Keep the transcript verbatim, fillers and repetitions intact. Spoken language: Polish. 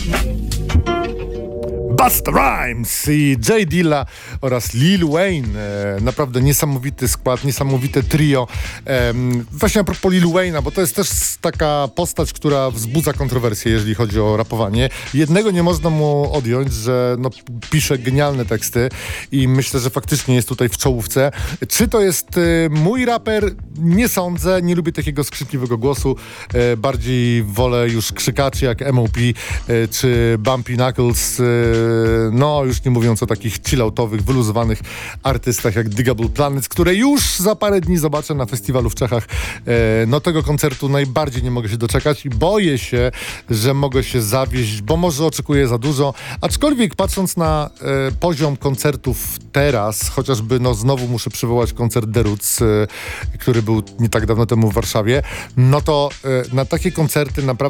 Busta Rhymes i J Dilla oraz Lil Wayne. E, naprawdę niesamowity skład, niesamowite trio. E, właśnie a propos Lil Wayne'a, bo to jest też taka postać, która wzbudza kontrowersje, jeżeli chodzi o rapowanie. Jednego nie można mu odjąć, że no, pisze genialne teksty i myślę, że faktycznie jest tutaj w czołówce. Czy to jest e, mój raper? Nie sądzę. Nie lubię takiego skrzykliwego głosu. E, bardziej wolę już krzykaczy jak M O P e, czy Bumpy Knuckles. E, No, już nie mówiąc o takich chilloutowych, wyluzowanych artystach jak Digable Planets, które już za parę dni zobaczę na festiwalu w Czechach. E, no tego koncertu najbardziej nie mogę się doczekać i boję się, że mogę się zawieść, bo może oczekuję za dużo. Aczkolwiek patrząc na e, poziom koncertów teraz, chociażby no znowu muszę przywołać koncert The Roots, e, który był nie tak dawno temu w Warszawie, no to e, na takie koncerty naprawdę